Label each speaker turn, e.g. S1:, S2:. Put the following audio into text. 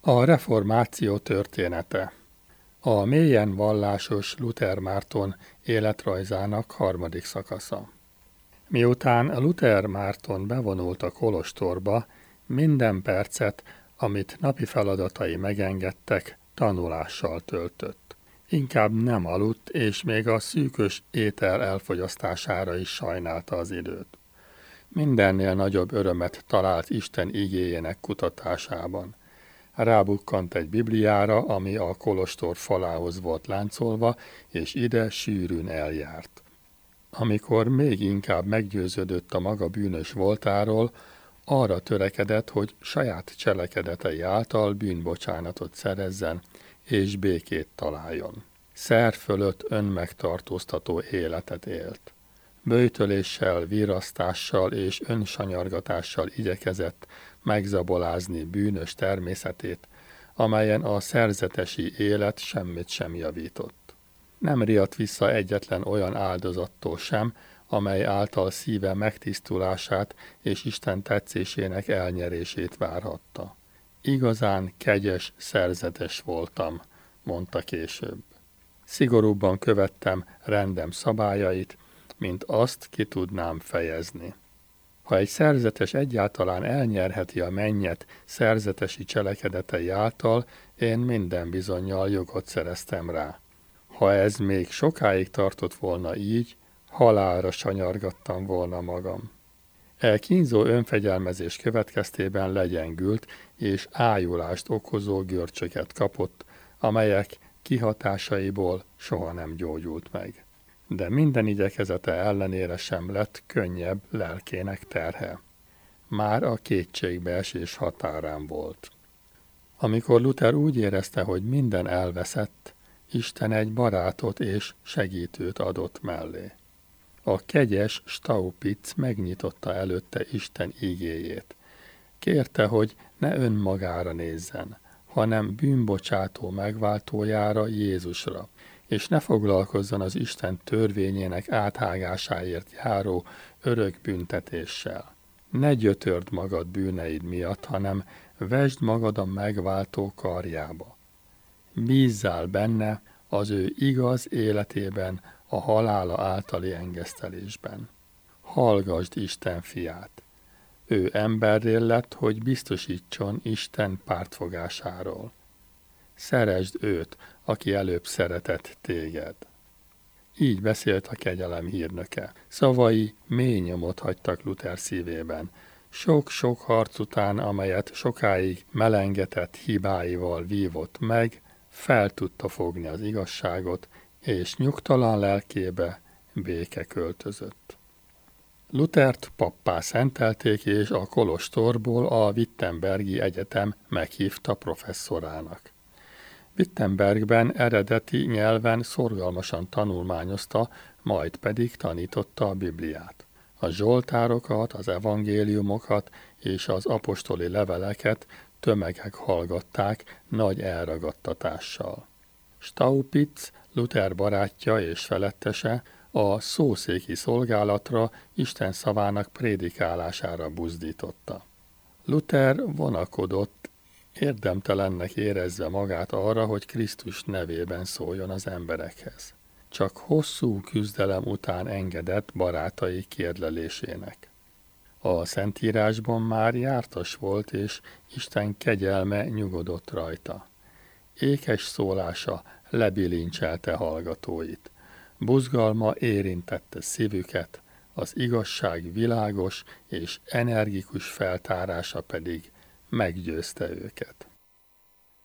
S1: A reformáció története. A mélyen vallásos Luther Márton életrajzának harmadik szakasza. Miután Luther Márton bevonult a kolostorba, minden percet, amit napi feladatai megengedtek, tanulással töltött. Inkább nem aludt, és még a szűkös étel elfogyasztására is sajnálta az időt. Mindennél nagyobb örömet talált Isten igéjének kutatásában. Rábukkant egy Bibliára, ami a kolostor falához volt láncolva, és ide sűrűn eljárt. Amikor még inkább meggyőződött a maga bűnös voltáról, arra törekedett, hogy saját cselekedetei által bűnbocsánatot szerezzen, és békét találjon. Szer fölött önmegtartóztató életet élt. Böjtöléssel, virrasztással és önsanyargatással igyekezett megzabolázni bűnös természetét, amelyen a szerzetesi élet semmit sem javított. Nem riadt vissza egyetlen olyan áldozattól sem, amely által szíve megtisztulását és Isten tetszésének elnyerését várhatta. Igazán kegyes szerzetes voltam, mondta később. Szigorúbban követtem rendem szabályait, mint azt ki tudnám fejezni. Ha egy szerzetes egyáltalán elnyerheti a mennyet szerzetesi cselekedetei által, én minden bizonnyal jogot szereztem rá. Ha ez még sokáig tartott volna így, halálra sanyargattam volna magam. Kínzó önfegyelmezés következtében legyengült és ájulást okozó görcsöket kapott, amelyek kihatásaiból soha nem gyógyult meg. De minden igyekezete ellenére sem lett könnyebb lelkének terhe. Már a kétségbeesés határán volt. Amikor Luther úgy érezte, hogy minden elveszett, Isten egy barátot és segítőt adott mellé. A kegyes Staupitz megnyitotta előtte Isten igéjét. Kérte, hogy ne önmagára nézzen, hanem bűnbocsátó megváltójára, Jézusra, és ne foglalkozzon az Isten törvényének áthágásáért járó örök büntetéssel. Ne gyötörd magad bűneid miatt, hanem vesd magad a megváltó karjába. Bízzál benne az ő igaz életében, a halála általi engesztelésben. Hallgasd Isten fiát. Ő emberré lett, hogy biztosítson Isten pártfogásáról. Szeresd őt, aki előbb szeretett téged. Így beszélt a kegyelem hírnöke. Szavai mély nyomot hagytak Luther szívében. Sok-sok harc után, amelyet sokáig melengetett hibáival vívott meg, fel tudta fogni az igazságot, és nyugtalan lelkébe béke költözött. Luthert pappá szentelték, és a kolostorból a Wittenbergi Egyetem meghívta professzorának. Wittenbergben eredeti nyelven szorgalmasan tanulmányozta, majd pedig tanította a Bibliát. A zsoltárokat, az evangéliumokat és az apostoli leveleket tömegek hallgatták nagy elragadtatással. Staupitz, Luther barátja és felettese, a szószéki szolgálatra, Isten szavának prédikálására buzdította. Luther vonakodott, érdemtelennek érezve magát arra, hogy Krisztus nevében szóljon az emberekhez. Csak hosszú küzdelem után engedett barátai kérdlelésének. A Szentírásban már jártas volt, és Isten kegyelme nyugodott rajta. Ékes szólása lebilincselte hallgatóit. Buzgalma érintette szívüket, az igazság világos és energikus feltárása pedig meggyőzte őket.